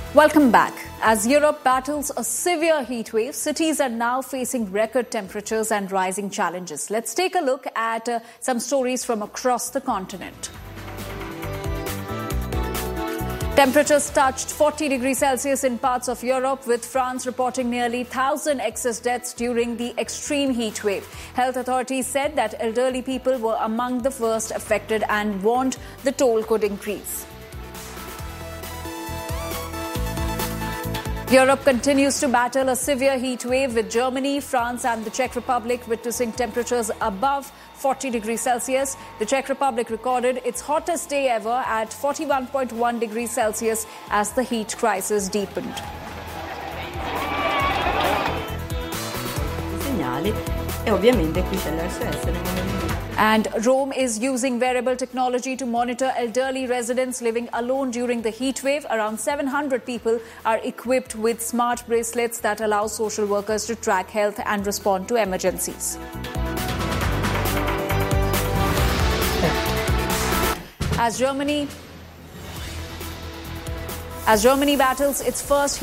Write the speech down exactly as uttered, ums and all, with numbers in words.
Welcome back. As Europe battles a severe heat wave, cities are now facing record temperatures and rising challenges. Let's take a look at uh, some stories from across the continent. Temperatures touched forty degrees Celsius in parts of Europe, with France reporting nearly one thousand excess deaths during the extreme heat wave. Health authorities said that elderly people were among the first affected and warned the toll could increase. Europe continues to battle a severe heat wave, with Germany, France and the Czech Republic witnessing temperatures above forty degrees Celsius. The Czech Republic recorded its hottest day ever at forty-one point one degrees Celsius as the heat crisis deepened. Segnali e ovviamente qui c'è l'R S S nel momento. And Rome is using wearable technology to monitor elderly residents living alone during the heat wave. Around seven hundred people are equipped with smart bracelets that allow social workers to track health and respond to emergencies. As Germany, as Germany battles its first